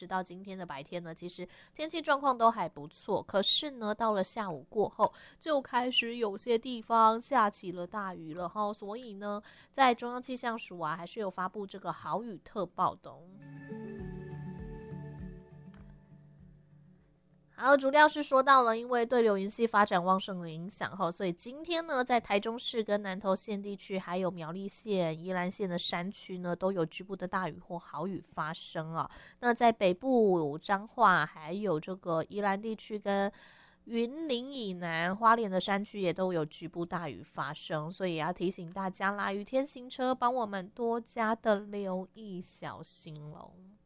直到今天的白天呢，其实天气状况都还不错。可是呢，到了下午过后，就开始有些地方下起了大雨了哈。所以呢，在中央气象署啊，还是有发布这个豪雨特报的哦。好，主要是说到了，因为对流云系发展旺盛的影响哈，所以今天呢，在台中市跟南投县地区，还有苗栗县、宜兰县的山区呢，都有局部的大雨或豪雨发生啊。那在北部彰化，还有这个宜兰地区跟云林以南、花莲的山区也都有局部大雨发生，所以也要提醒大家啦，雨天行车，帮我们多加的留意小心喽。